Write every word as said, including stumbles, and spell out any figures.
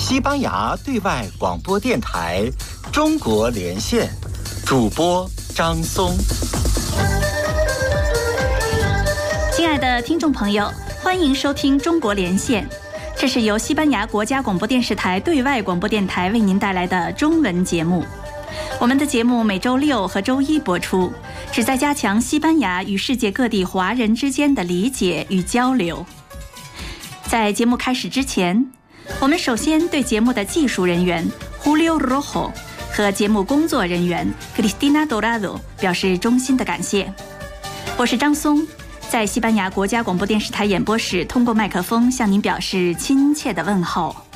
西班牙对外广播电台中国连线，主播张松。 亲爱的听众朋友，欢迎收听中国连线，这是由西班牙国家广播电视台对外广播电台为您带来的中文节目。我们的节目每周六和周一播出，旨在加强西班牙与世界各地华人之间的理解与交流。在节目开始之前，我们首先对节目的技术人员 Julio Rojo 和节目工作人员 Cristina Dorado 表示衷心的感谢。我是张松，在西班牙国家广播电视台演播室通过麦克风向您表示亲切的问候。